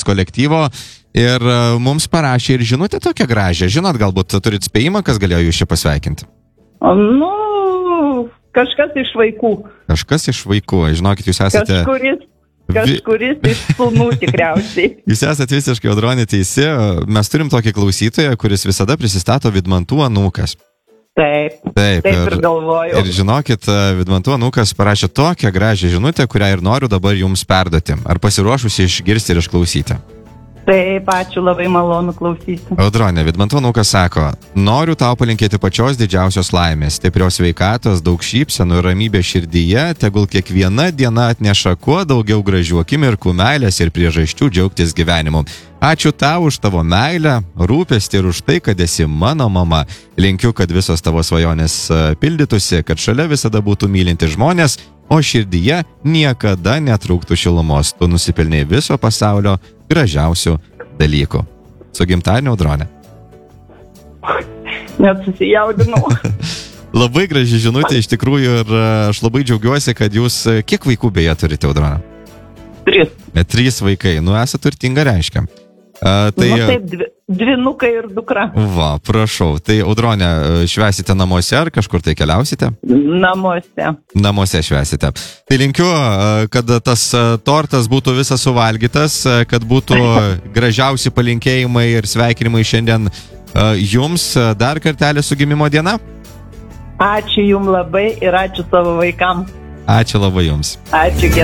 kolektyvo ir mums parašė ir žinutę tokią gražią. Žinot, galbūt turit spėjimą, kas galėjo jūs čia pasveikinti? Kažkas iš vaikų. Kažkas iš vaikų. Žinokit, jūs esate... Kažkuris iš sūnų tikriausiai. Jūs esate visiškai, Audronė, teisi. Mes turim tokį klausytoją, kuris visada prisistato Vidmantų anūkas. Taip ir galvoju. Ir žinokit, Vidmantų anūkas parašė tokią gražią žinutę, kurią ir noriu dabar jums perduoti. Ar pasiruošusi išgirsti ir išklausyti? Taip, ačiū, labai malonu klausyti. Audronė, Vidmantų anūkas sako, noriu tau palinkėti pačios didžiausios laimės, stiprios sveikatos, daug šypsenų ir ramybės širdyje, tegul kiekviena diena atneša kuo daugiau gražių akimirkų, meilės ir priežasčių džiaugtis gyvenimu. Ačiū tau už tavo meilę, rūpestį ir už tai, kad esi mano mama. Linkiu, kad visos tavo svajonės pildytųsi, kad šalia visada būtų mylinti žmonės, o širdyje niekada netrūktų šilumos. Tu nusipelnei viso pasaulio gražiausių dalykų. Su gimtadieniu, Audronė. Net susijaudinau. Labai graži žinutė iš tikrųjų ir aš labai džiaugiuosi, kad jūs... Kiek vaikų beje turite, Audronė? 3. 3 vaikai. Esate turtinga, reiškia. Taip, dvynukai ir dukra. Va, prašau. Tai, Audronė, švęsite namuose ar kažkur tai keliausite? Namuose. Namuose švęsite. Tai linkiu, kad tas tortas būtų visas suvalgytas, kad būtų gražiausi palinkėjimai ir sveikinimai šiandien jums. Dar kartelį su gimimo diena. Ačiū jums labai ir ačiū savo vaikam. Ačiū labai jums. Ačiū.